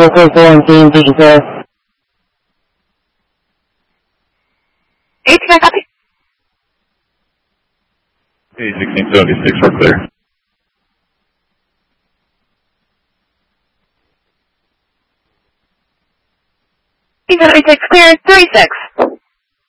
Local 4 Team clear. 18, I copy. Hey, 1676, we're clear. He's 76, clear, 36.